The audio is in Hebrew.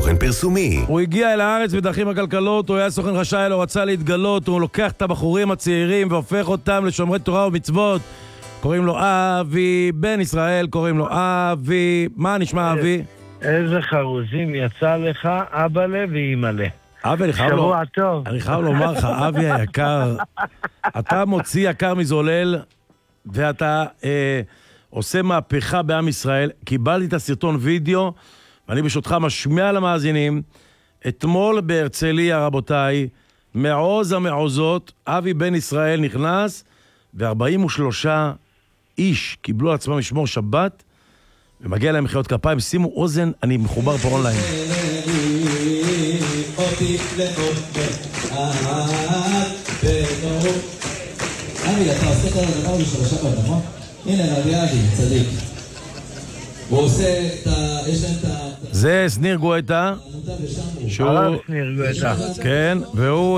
תוכן פרסומי. הוא הגיע אל הארץ בדרכים עקלקלות, הוא היה סוכן רשאי, לא רצה להתגלות, הוא לוקח את הבחורים הצעירים והופך אותם לשומרי תורה ומצוות. קוראים לו אבי, בן ישראל קוראים לו אבי. מה נשמע אבי? איזה חרוזים יצא לך, אבא לב ואמא לב. אבי, שבוע טוב. אני חייב לומר לך, אבי היקר, אתה מוציא יקר מזולל, ואתה עושה מהפכה בעם ישראל. קיבלתי את הסרטון וידאו, ואני בשותך משמיע למאזינים. אתמול בהרצליה, רבותיי, מעוז המעוזות, אבי בן ישראל נכנס, ו43 איש קיבלו על עצמם לשמור שבת, ומגיע להם מחיאות כפיים. שימו אוזן, אני מחובר פה אונליין. אבי, אתה עושה את הדבר הזה של השבת, נכון? הנה, רבי אבי, צדיק. הוא עושה את ה... יש להם את ה... זה סניר גואטה. הרב סניר גואטה. כן, והוא